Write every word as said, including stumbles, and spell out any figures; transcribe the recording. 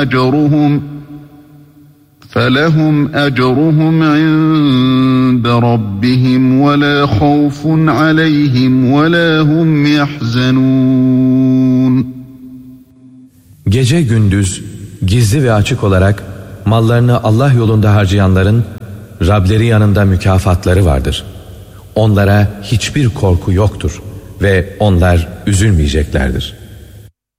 أَجْرُهُمْ فَلَهُمْ أَجْرُهُمْ عِنْدَ رَبِّهِمْ وَلَا خَوْفٌ عَلَيْهِمْ وَلَا هُمْ يَحْزَنُونَ. Gece gündüz, gizli ve açık olarak mallarını Allah yolunda harcayanların Rableri yanında mükafatları vardır. Onlara hiçbir korku yoktur ve onlar üzülmeyeceklerdir.